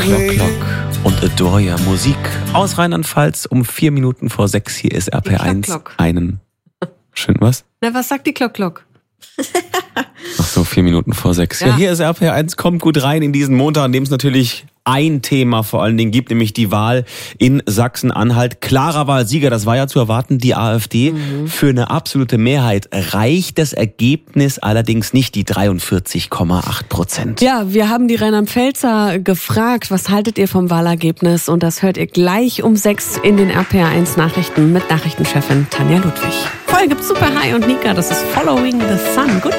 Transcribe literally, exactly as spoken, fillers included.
Clock Clock und Adore Your Musik aus Rheinland-Pfalz um vier Minuten vor sechs. Hier ist R P R eins. Clock, Clock. Einen schön was? Na, was sagt die Clock Clock? Ach so, vier Minuten vor sechs. Ja. ja, hier ist R P R eins. Kommt gut rein in diesen Montag, an dem es natürlich ein Thema vor allen Dingen gibt, nämlich die Wahl in Sachsen-Anhalt. Klarer Wahlsieger, das war ja zu erwarten, die AfD. Mhm. Für eine absolute Mehrheit reicht das Ergebnis allerdings nicht, die dreiundvierzig Komma acht Prozent. Ja, wir haben die Rheinland-Pfälzer gefragt, was haltet ihr vom Wahlergebnis? Und das hört ihr gleich um sechs in den R P R eins Nachrichten mit Nachrichtenchefin Tanja Ludwig. Vorher gibt's Super High und Nika, das ist Following the Sun. Gut.